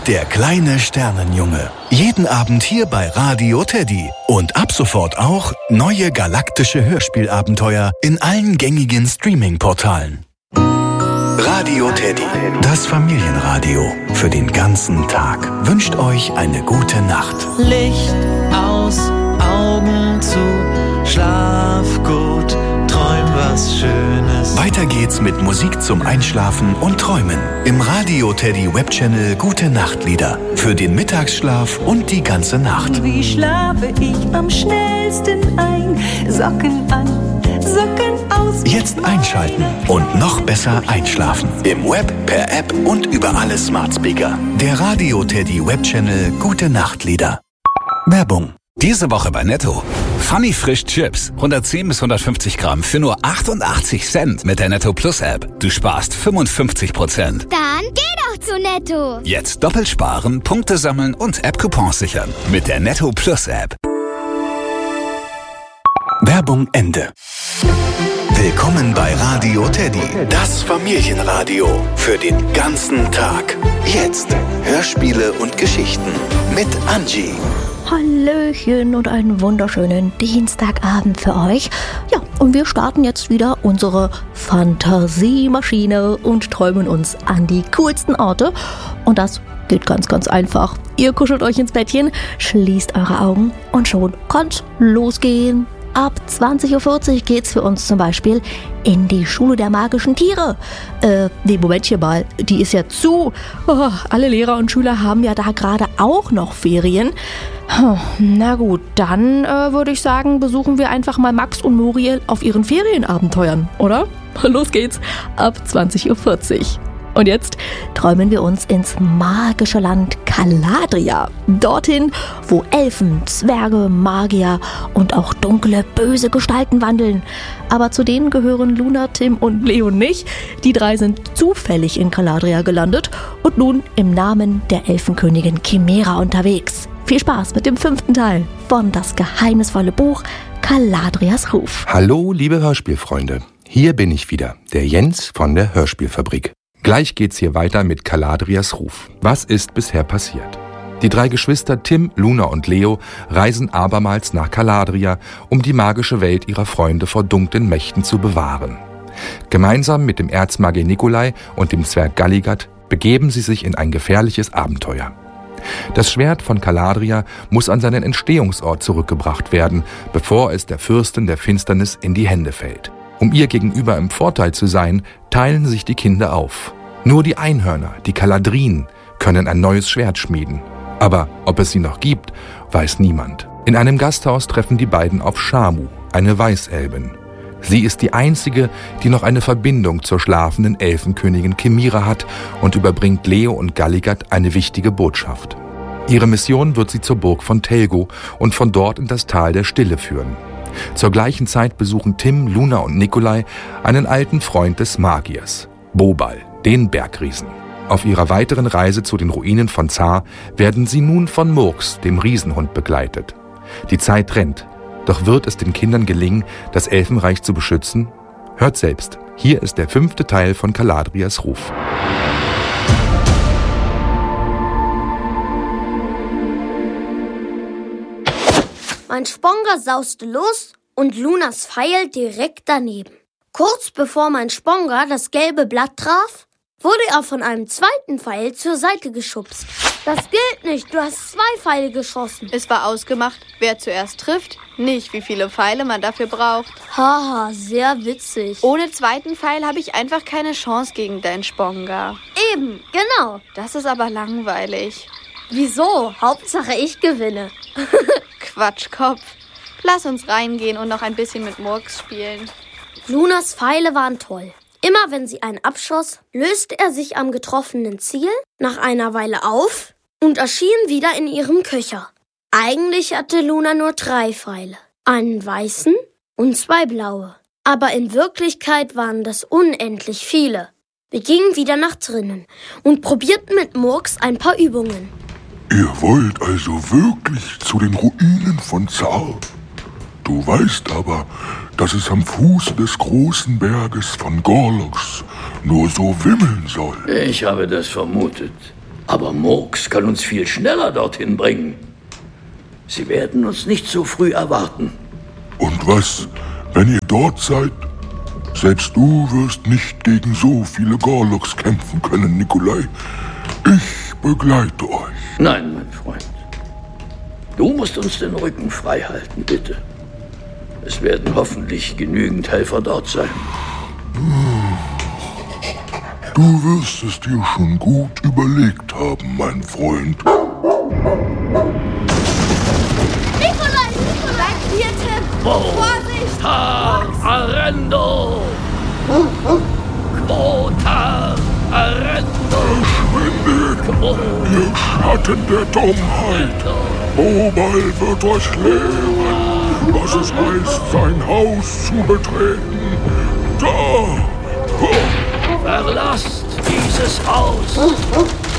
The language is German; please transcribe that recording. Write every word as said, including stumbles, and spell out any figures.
der kleine Sternenjunge. Jeden Abend hier bei Radio Teddy. Und ab sofort auch neue galaktische Hörspielabenteuer in allen gängigen Streaming-Portalen. Radio Teddy, das Familienradio für den ganzen Tag, wünscht euch eine gute Nacht. Licht aus, Augen zu, schlaf gut, träum was Schönes. Weiter geht's mit Musik zum Einschlafen und Träumen im Radio Teddy Webchannel Gute Nachtlieder für den Mittagsschlaf und die ganze Nacht. Wie schlafe ich am schnellsten ein? Socken an, Socken aus. Jetzt einschalten und noch besser einschlafen. Im Web, per App und über alle Smart Speaker. Der Radio Teddy Webchannel Gute Nachtlieder. Werbung. Diese Woche bei Netto. Funny Frisch Chips. hundertzehn bis hundertfünfzig Gramm für nur achtundachtzig Cent mit der Netto Plus App. Du sparst fünfundfünfzig Prozent. Dann geh doch zu Netto. Jetzt doppelt sparen, Punkte sammeln und App-Coupons sichern. Mit der Netto Plus App. Werbung Ende. Willkommen bei Radio Teddy, das Familienradio für den ganzen Tag. Jetzt Hörspiele und Geschichten mit Angie. Hallöchen und einen wunderschönen Dienstagabend für euch. Ja, und wir starten jetzt wieder unsere Fantasiemaschine und träumen uns an die coolsten Orte. Und das geht ganz, ganz einfach. Ihr kuschelt euch ins Bettchen, schließt eure Augen und schon kann's losgehen. Ab zwanzig Uhr vierzig geht's für uns zum Beispiel in die Schule der magischen Tiere. Äh, nee, Momentchen mal, die ist ja zu. Oh, alle Lehrer und Schüler haben ja da gerade auch noch Ferien. Na gut, dann äh, würde ich sagen, besuchen wir einfach mal Max und Muriel auf ihren Ferienabenteuern, oder? Los geht's, ab zwanzig Uhr vierzig. Und jetzt träumen wir uns ins magische Land Caladria. Dorthin, wo Elfen, Zwerge, Magier und auch dunkle, böse Gestalten wandeln. Aber zu denen gehören Luna, Tim und Leo nicht. Die drei sind zufällig in Caladria gelandet und nun im Namen der Elfenkönigin Chimera unterwegs. Viel Spaß mit dem fünften Teil von Das geheimnisvolle Buch Caladrias Ruf. Hallo, liebe Hörspielfreunde. Hier bin ich wieder, der Jens von der Hörspielfabrik. Gleich geht's hier weiter mit Caladrias Ruf. Was ist bisher passiert? Die drei Geschwister Tim, Luna und Leo reisen abermals nach Caladria, um die magische Welt ihrer Freunde vor dunklen Mächten zu bewahren. Gemeinsam mit dem Erzmagier Nikolai und dem Zwerg Galligat begeben sie sich in ein gefährliches Abenteuer. Das Schwert von Caladria muss an seinen Entstehungsort zurückgebracht werden, bevor es der Fürstin der Finsternis in die Hände fällt. Um ihr gegenüber im Vorteil zu sein, teilen sich die Kinder auf. Nur die Einhörner, die Caladrien, können ein neues Schwert schmieden. Aber ob es sie noch gibt, weiß niemand. In einem Gasthaus treffen die beiden auf Shamu, eine Weißelbin. Sie ist die einzige, die noch eine Verbindung zur schlafenden Elfenkönigin Chimera hat und überbringt Leo und Galligat eine wichtige Botschaft. Ihre Mission wird sie zur Burg von Telgo und von dort in das Tal der Stille führen. Zur gleichen Zeit besuchen Tim, Luna und Nikolai einen alten Freund des Magiers, Bobal, den Bergriesen. Auf ihrer weiteren Reise zu den Ruinen von Zar werden sie nun von Murks, dem Riesenhund, begleitet. Die Zeit rennt, doch wird es den Kindern gelingen, das Elfenreich zu beschützen? Hört selbst, hier ist der fünfte Teil von Caladrias Ruf. Mein Sponga sauste los und Lunas Pfeil direkt daneben. Kurz bevor mein Sponga das gelbe Blatt traf, wurde er von einem zweiten Pfeil zur Seite geschubst. Das gilt nicht, du hast zwei Pfeile geschossen. Es war ausgemacht, wer zuerst trifft, nicht wie viele Pfeile man dafür braucht. Haha, sehr witzig. Ohne zweiten Pfeil habe ich einfach keine Chance gegen dein Sponga. Eben, genau. Das ist aber langweilig. Wieso? Hauptsache ich gewinne. Quatschkopf. Lass uns reingehen und noch ein bisschen mit Murks spielen. Lunas Pfeile waren toll. Immer wenn sie einen abschoss, löste er sich am getroffenen Ziel nach einer Weile auf und erschien wieder in ihrem Köcher. Eigentlich hatte Luna nur drei Pfeile, einen weißen und zwei blaue. Aber in Wirklichkeit waren das unendlich viele. Wir gingen wieder nach drinnen und probierten mit Murks ein paar Übungen. Ihr wollt also wirklich zu den Ruinen von Zar? Du weißt aber, dass es am Fuß des großen Berges von Gorlox nur so wimmeln soll. Ich habe das vermutet. Aber Murks kann uns viel schneller dorthin bringen. Sie werden uns nicht so früh erwarten. Und was, wenn ihr dort seid? Selbst du wirst nicht gegen so viele Gorloks kämpfen können, Nikolai. Ich begleite euch. Nein, mein Freund. Du musst uns den Rücken frei halten, bitte. Es werden hoffentlich genügend Helfer dort sein. Du wirst es dir schon gut überlegt haben, mein Freund. Nikolai, Nikolai, hier, Tim. Oh. Vorsicht! Tar Arendo! Quotar Arendo! Verschwindet, ihr Schatten der Dummheit! Obal wird euch lehren, was es heißt, sein Haus zu betreten. Da! Verlasst dieses Haus!